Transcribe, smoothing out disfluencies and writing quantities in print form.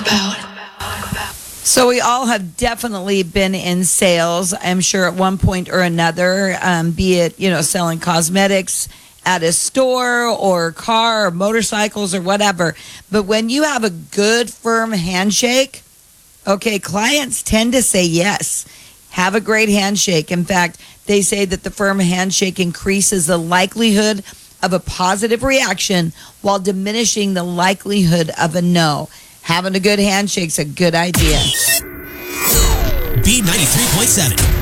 So we all have definitely been in sales, I'm sure at one point or another, be it, selling cosmetics at a store or car or motorcycles or whatever. But when you have a good, firm handshake, okay, clients tend to say yes. Have a great handshake. In fact, they say that the firm handshake increases the likelihood of a positive reaction while diminishing the likelihood of a no. Having a good handshake's a good idea. B93.7.